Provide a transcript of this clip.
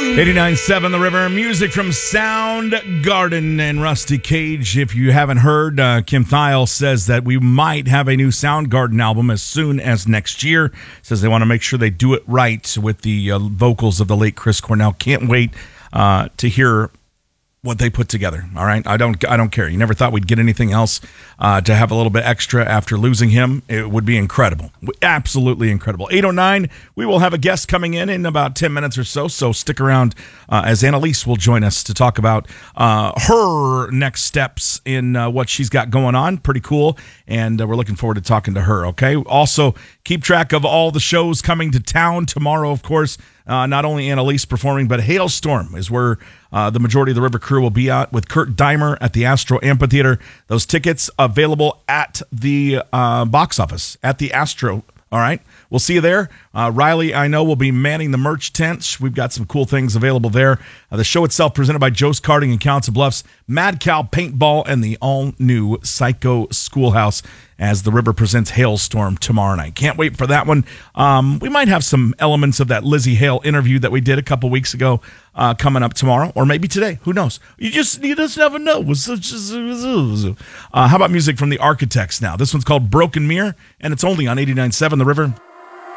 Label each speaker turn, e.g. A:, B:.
A: 89.7 The River, music from Soundgarden and Rusty Cage. If you haven't heard, Kim Thayil says that we might have a new Soundgarden album as soon as next year. Says they want to make sure they do it right with the vocals of the late Chris Cornell. Can't wait to hear what they put together. All right, I don't care. You never thought we'd get anything else to have a little bit extra after losing him. It would be incredible, absolutely incredible. 8:09. We will have a guest coming in about 10 minutes or so. So stick around as Annalise will join us to talk about her next steps in what she's got going on. Pretty cool, and we're looking forward to talking to her. Okay. Also, keep track of all the shows coming to town tomorrow. Of course, not only Annalise performing, but Hailstorm is where the majority of the River crew will be out with Kurt Dimer at the Astro Amphitheater. Those tickets available at the box office at the Astro. All right. We'll see you there. Riley, I know, will be manning the merch tents. We've got some cool things available there. The show itself presented by Joe's Karting and Council Bluffs, Mad Cow Paintball, and the all-new Psycho Schoolhouse as the River presents Hailstorm tomorrow night. Can't wait for that one. We might have some elements of that Lizzie Hale interview that we did a couple weeks ago coming up tomorrow, or maybe today. Who knows? You just never know. How about music from the Architects now? This one's called Broken Mirror, and it's only on 89.7 The River.